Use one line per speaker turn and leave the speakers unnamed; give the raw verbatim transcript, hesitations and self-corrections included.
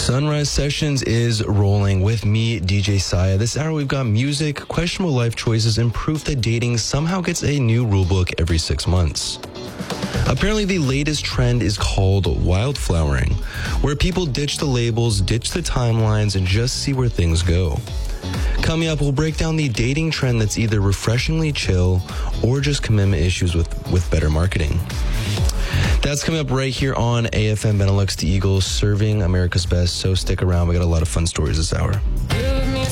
Sunrise Sessions is rolling with me, D J Saya. This hour we've got music, questionable life choices, and proof that dating somehow gets a new rulebook every six months. Apparently, the latest trend is called wildflowering, where people ditch the labels, ditch the timelines, and just see where things go. Coming up, we'll break down the dating trend that's either refreshingly chill or just commitment issues with, with better marketing. That's coming up right here on A F M Benelux, the Eagles, serving America's best. So stick around. We got a lot of fun stories this hour.